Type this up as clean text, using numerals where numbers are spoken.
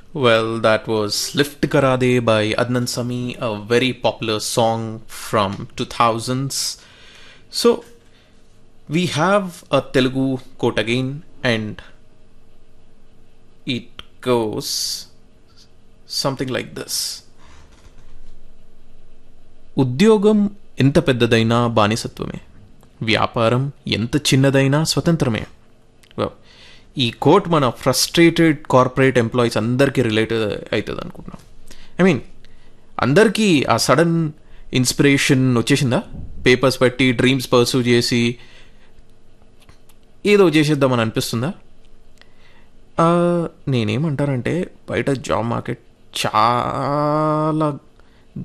Well, that was Lift Kara De by Adnan Sami, a very popular song from 2000s. So, we have a Telugu quote again, and it goes something like this. ఉద్యోగం ఎంత పెద్దదైనా బానిసత్వమే, వ్యాపారం ఎంత చిన్నదైనా స్వతంత్రమే. Well, ఈ coat మన frustrated corporate employees అందరికీ relate అవుతుంది అనుకుంటున్నాం. ఐ మీన్ అందరికీ ఆ సడన్ ఇన్స్పిరేషన్ వచ్చేసిందా? పేపర్స్ పెట్టి డ్రీమ్స్ పర్సూ చేసి ఏదో చేసేద్దామని అనిపిస్తుందా? నేనేమంటానంటే బయట జాబ్ మార్కెట్ చాలా